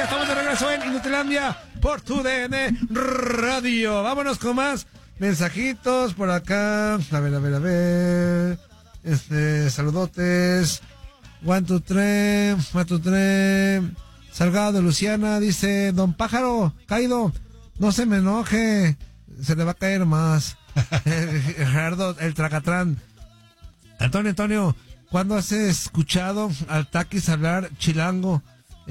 ya estamos de regreso en Inutilandia por tu DN Radio. Vámonos con más mensajitos por acá. A ver. Saludotes. 1, 2, 3. Salgado, Luciana, dice: Don Pájaro, caído, no se me enoje, se le va a caer más. Gerardo, el Tracatrán. Antonio, ¿cuándo has escuchado al Taquis hablar chilango?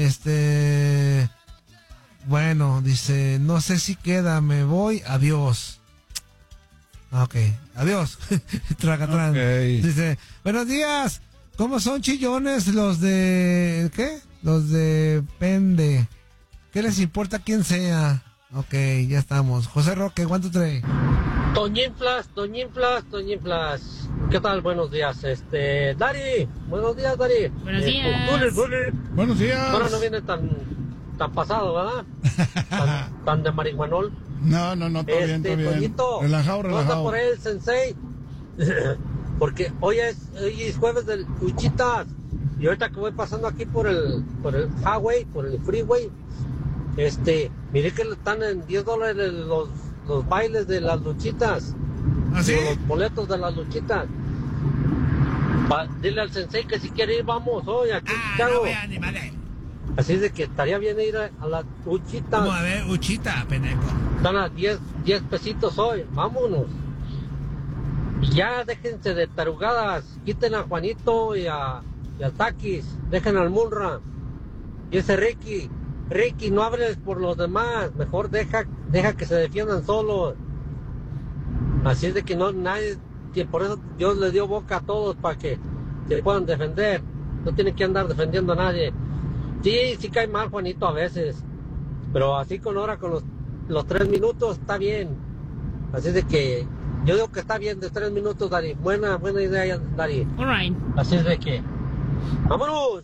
Bueno, dice: no sé si queda, me voy, adiós. Ok, adiós. Tracatrán. Okay. Dice: buenos días, ¿cómo son chillones los de... ¿qué? Los de Pende. ¿Qué les importa quién sea? Ok, ya estamos. José Roque, ¿cuánto trae? Toñinflas. ¿Qué tal? Buenos días. Dari. Buenos días, Dari. Buenos días. Buenos días. Ahora no viene tan pasado, ¿verdad? tan de marihuanol. No, todo bien. Toñito, relajado. ¿no anda por ahí el sensei? Porque hoy es jueves del Luchitas. Y ahorita que voy pasando aquí por el highway, por el freeway, miré que están en $10 los bailes de las luchitas. ¿Ah, sí? Los boletos de las luchitas. Dile al sensei que si quiere ir, vamos hoy aquí en Chicago. No vea, ni madre. Así de que estaría bien ir a la luchita. Vamos a ver, Uchita, pendejo. Están a 10 pesitos hoy, vámonos. Y ya déjense de tarugadas, quiten a Juanito y al Taquis, dejen al Munra y ese Ricky, no hables por los demás, mejor deja que se defiendan solos. Así es de que no nadie, que por eso Dios le dio boca a todos para que se puedan defender, no tienen que andar defendiendo a nadie. Sí cae mal Juanito a veces, pero así con los 3 minutos está bien. Así es de que yo digo que está bien de 3 minutos, Dari. Buena idea, Dari. All right. Así es de que ¡vámonos!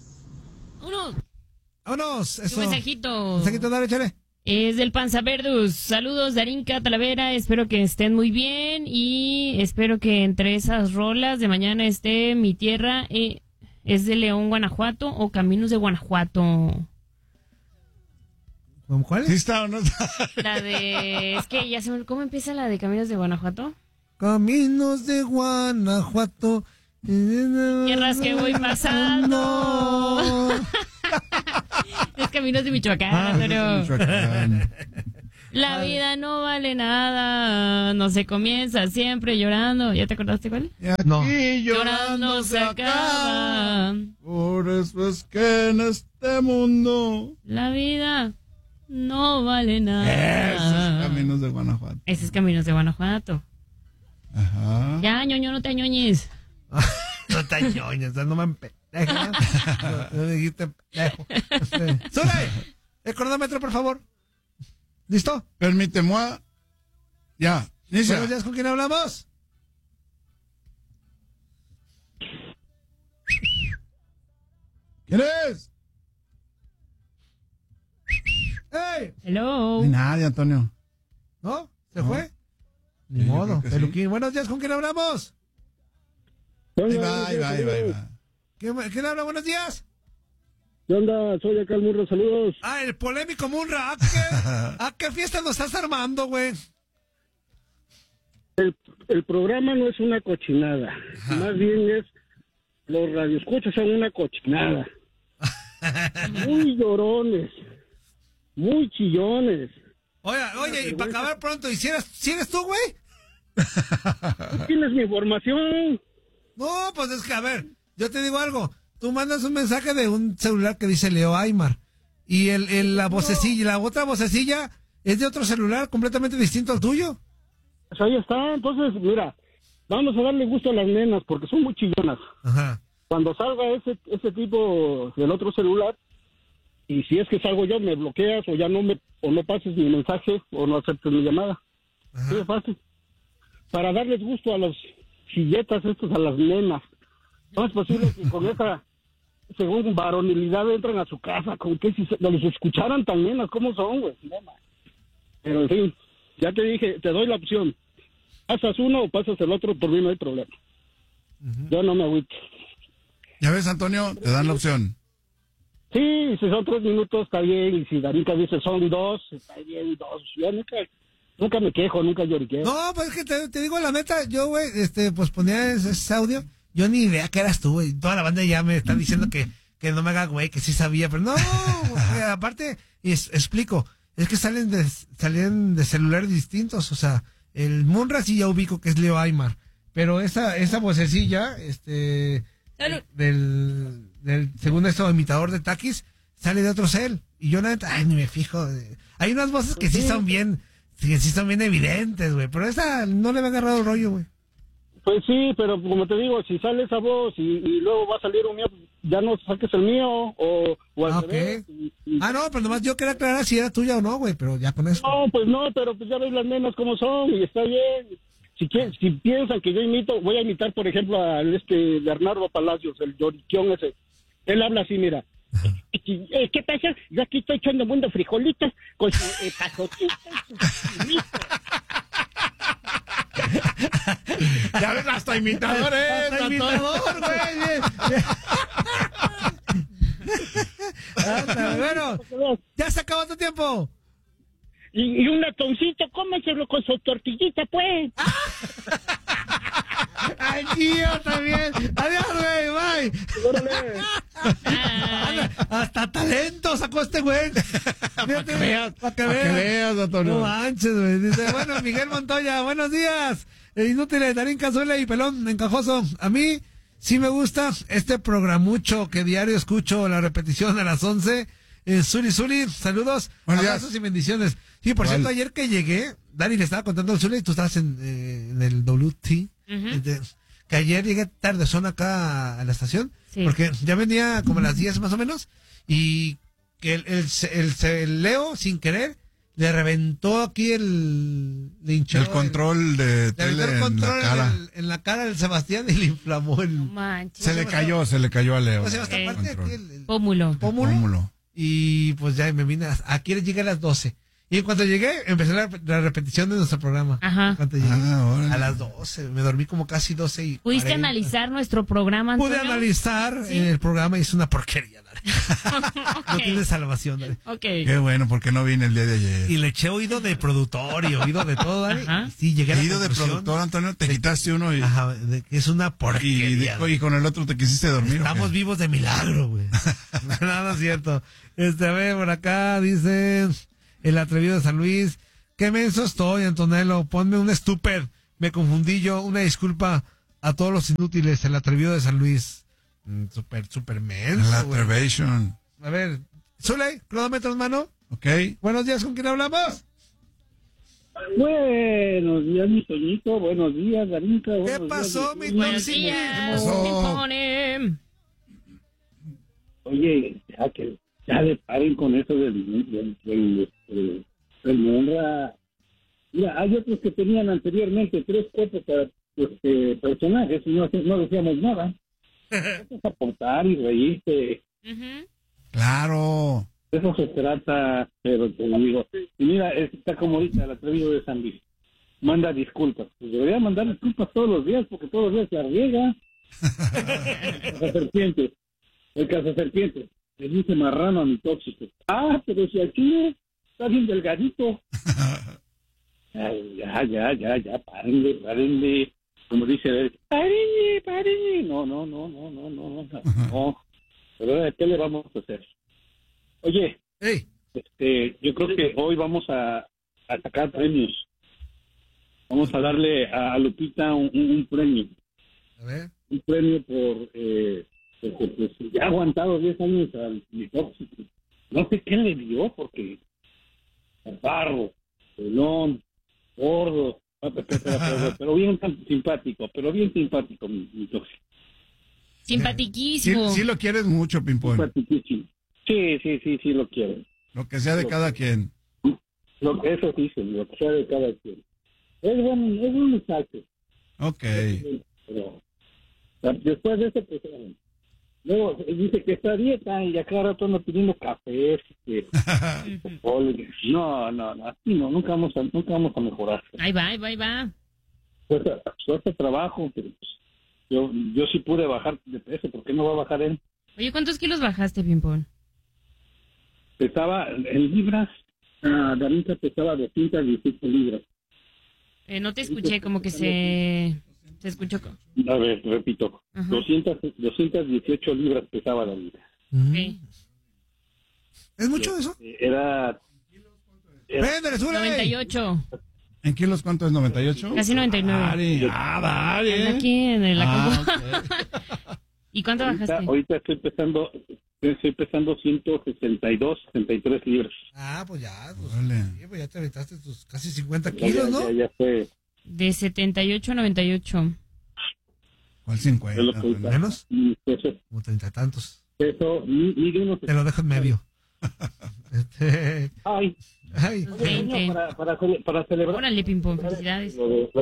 Eso. Un mensajito. Dale, chale. Es del Panza Verdus. Saludos, Darinka, Talavera. Espero que estén muy bien y espero que entre esas rolas de mañana esté Mi Tierra. ¿Es de León, Guanajuato o Caminos de Guanajuato? ¿Cuál? ¿Sí está o no está? La de... Es que ya se me... ¿Cómo empieza la de Caminos de Guanajuato? Caminos de Guanajuato. Tierras que voy pasando. Es Caminos de Michoacán, pero... La vida no vale nada, no se comienza siempre llorando. ¿Ya te acordaste cuál? No. Llorando se acaba. Por eso es que en este mundo La vida no vale nada. Ese es Caminos de Guanajuato. Ese es Caminos de Guanajuato. Ajá. Ya, ñoño, no te añoñes. No te ñoñes, no me empedejas. No dijiste pendejo. ¡Sule! El cronómetro, por favor. ¿Listo? Permíteme. Ya. Inicia. Buenos días, ¿con quién hablamos? ¿Quién es? ¡Hey! Hello. Nadie, Antonio. ¿No? ¿Se No. fue? Ni Sí, modo. creo que Peluquín. sí. Buenos días, ¿con quién hablamos? Ahí va. ¿Quién habla? Buenos días. ¿Qué onda? Soy acá el Murro, saludos. Ah, el polémico Munra. ¿A qué fiesta nos estás armando, güey? El programa no es una cochinada. Ajá. Más bien es... Los radioescuchas son una cochinada. Muy llorones. Muy chillones. Oye, y para acabar pronto, ¿y si eres tú, güey? ¿Tú tienes mi información? No, pues es que, a ver, yo te digo algo. Tú mandas un mensaje de un celular que dice Leo Aymar. Y la vocecilla, la otra vocecilla es de otro celular completamente distinto al tuyo. Pues ahí está. Entonces, mira, vamos a darle gusto a las nenas porque son muy chillonas. Ajá. Cuando salga ese tipo del otro celular, y si es que salgo yo, me bloqueas o ya no pases mi mensaje o no aceptes mi llamada. Ajá. Sí, es fácil. Para darles gusto a los chilletas estos, a las nenas. No es posible que con esa, según varonilidad, entran a su casa, con que si los escucharan tan nenas, ¿cómo son, güey? Pero en fin, ya te dije, te doy la opción. Pasas uno o pasas el otro, por mí no hay problema. Yo no me agüito. Ya ves, Antonio, te dan la opción. Sí, si son 3 minutos está bien, y si Danica dice son 2, está bien, 2. Yo nunca me quejo, nunca lloriqueo. No, pues es que te digo la neta, yo, güey, pues ponía ese audio, yo ni idea que eras tú, güey. Toda la banda ya me está diciendo que no me haga güey, que sí sabía, pero no, güey, aparte, explico, es que salen de celulares distintos, o sea, el Munra sí ya ubico que es Leo Aymar, pero esa vocecilla, del segundo imitador de Takis, sale de otro cel, y yo neta, ni me fijo, hay unas voces que sí son bien evidentes, güey, pero esa no le va agarrado el rollo, güey. Pues sí, pero como te digo, si sale esa voz y luego va a salir un mío, ya no saques el mío o al revés. No, pero nomás yo quería aclarar si era tuya o no, güey, pero ya con eso. No, pues no, pero pues ya ves las nenas como son y está bien. Si piensan que yo imito, voy a imitar, por ejemplo, al Bernardo Palacios, el lloriquión ese. Él habla así, mira. ¿Qué pasa? Yo aquí estoy echando mundo frijolitos con su pasotitas. Ya ves, hasta imitador, Hasta imitador, güey. Bueno, ya se acabó tu tiempo. Y un latoncito, cómenselo con su tortillita, pues. Ay, tío, también. Adiós, güey, bye. Hasta talento sacó este güey. Para que veas, Antonio. No manches, güey. Dice, bueno, Miguel Montoya, buenos días. Inútiles, Darín Cazuela y Pelón Encajoso. A mí sí me gusta este programucho que diario escucho la repetición a las 11. Zuli, saludos, abrazos y bendiciones. Sí, por cierto, ayer que llegué, Dani le estaba contando al Zuli y tú estabas en el WT. Que ayer llegué tarde, son acá a la estación, porque ya venía como a las 10 más o menos, y que el Leo, sin querer, le reventó aquí el control de tele en la cara del Sebastián y le inflamó el... No manches. Se le cayó a Leo. Pues aparte aquí el pómulo. Y pues ya me vine, aquí llegué a las 12. Y en cuanto llegué, empecé la repetición de nuestro programa. Ajá. En cuanto llegué, a las 12, me dormí como casi 12 y ¿Pudiste analizar nuestro programa, Antonio? Pude analizar el programa y es una porquería, dale. No tiene salvación, dale. Qué bueno, porque no vine el día de ayer. Y le eché oído de productor y oído de todo, dale. Y sí, llegué a la oído de productor, Antonio, te quitaste uno y... Ajá, que es una porquería. Y con el otro te quisiste dormir. Estamos vivos de milagro, güey. No es cierto. A ver, por acá dice... El atrevido de San Luis. Qué menso estoy, Antonello. Ponme un stupid. Me confundí yo. Una disculpa a todos los inútiles. El atrevido de San Luis. Super menso. El atreviation. A ver. Zuley, cronómetro en mano. Ok. Buenos días, ¿con quién hablamos? Buenos días, mi Toñito. Buenos días, Darinka. ¿Qué pasó, mi Buenos Toñito? días. Oye, ya le paren con eso del Munra. Mira, hay otros que tenían anteriormente 3, 4 personajes y no decíamos nada. Eso es aportar y reírte. Claro. Eso se trata, pero te lo digo. Y mira, está como ahorita el atrevido de San Luis. Manda disculpas. Pues debería mandar disculpas todos los días porque todos los días se arriesga. El cazaserpiente. Le dice marrano a mi tóxico. Pero si aquí está bien delgadito. Ay, ya, párenle. Como dice él, párenle. No. Pero ¿qué le vamos a hacer? Oye, yo creo que hoy vamos a sacar premios. Vamos a darle a Lupita un premio. A ver. Un premio por... porque pues ya ha aguantado 10 años al tóxico. No sé qué le dio, porque barro, pelón, gordo, pero bien simpático, mi tóxico. Simpatiquísimo. Sí lo quieres mucho, Pimpón. Simpatiquísimo. Sí, lo quiero. Lo que sea de cada quien. Eso dicen, lo que sea de cada quien. Es un muchacho. Ok. Pero después de eso, pues... Luego dice que está a dieta y a cada rato anda pidiendo café. No, así no, nunca vamos a mejorar. Ahí va. Suerte trabajo, pero pues, yo sí pude bajar de peso, ¿por qué no va a bajar él? Oye, ¿cuántos kilos bajaste, Pimpón? pesaba en libras, Danita pesaba 218 libras. No te escuché, como que se escuchó. A ver, repito, 218 libras pesaba Danita. Okay. ¿Es mucho eso? Era ¡Véndale, súbele! 98. ¿En kilos cuánto es? ¿98? Casi 99. Dale. Aquí en la compu. Okay. ¿Y cuánto bajaste? Ahorita estoy pesando 162, 63 libras. Pues ya, Vale. sí, pues ya te aventaste tus casi 50 kilos, ¿no? Ya fue. De 78 a 98. ¿Cuál 50? Es lo que ahorita- ¿Menos? Peso, Como 30 y tantos. mide unos... Te lo dejo en medio. Ay, Ay. 20. para celebrar... Órale, ping-pong, felicidades.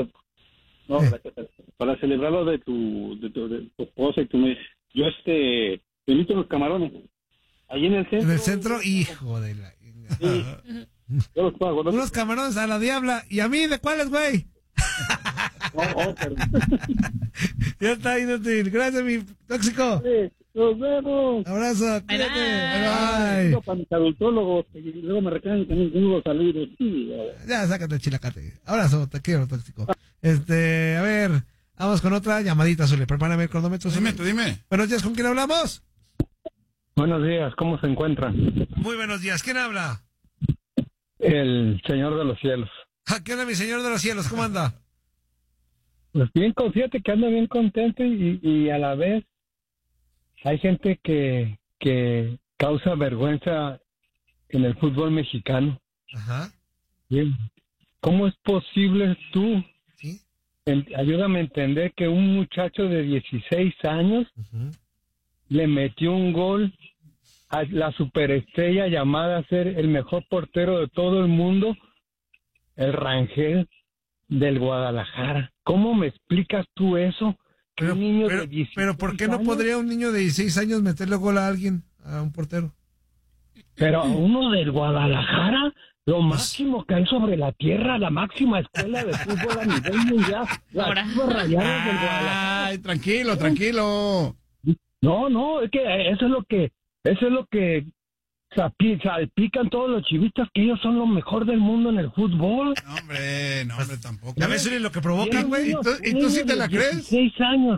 Para celebrar lo de tu esposa y tu... Yo te invito a los camarones. Ahí en el centro. En el centro, hijo de la... Sí, yo los pago. ¿No? Unos camarones a la diabla. ¿Y a mí de cuáles, güey? Pero... Ya está, inútil. Gracias, mi tóxico. Sí, nos vemos. Abrazo, cuídate. Bye. Bye. Para mis odontólogos, y luego me recaen con un saludos. Sí, Ya, sácate el chilacate. Abrazo, te quiero, tóxico. A ver, vamos con otra llamadita, Zuli. Prepárame el cronómetro. Zuli. Dime. Buenos días, ¿con quién hablamos? Buenos días, ¿cómo se encuentran? Muy buenos días, ¿quién habla? El Señor de los Cielos. ¿Qué onda, mi señor de los cielos? ¿Cómo anda? Pues bien, fíjate que anda bien contento y a la vez hay gente que causa vergüenza en el fútbol mexicano. Ajá. Bien. ¿Cómo es posible tú? ¿Sí? Ayúdame a entender que un muchacho de 16 años le metió un gol a la superestrella llamada a ser el mejor portero de todo el mundo, el Rangel del Guadalajara. ¿Cómo me explicas tú eso? Que un niño de 16 pero ¿por qué no años, podría un niño de 16 años meterle gol a alguien, a un portero? Pero a uno del Guadalajara, lo máximo que hay sobre la tierra, la máxima escuela de fútbol a nivel mundial, las Chivas Rayadas del Guadalajara. Ay, tranquilo. No, es que eso es lo que salpican todos los chivistas, que ellos son lo mejor del mundo en el fútbol. No, hombre, tampoco. Ya ves, Zuli, lo que provocan, güey. ¿Y tú sí te la crees? 16 años.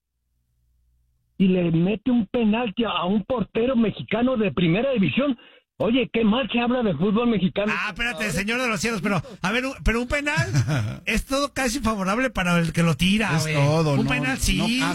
Y le mete un penalti a un portero mexicano de primera división. Oye, qué mal se habla de fútbol mexicano. Espérate, señor de los cielos, pero, a ver, pero un penal es todo casi favorable para el que lo tira, Es güey. todo, Un no, penal, sí. no,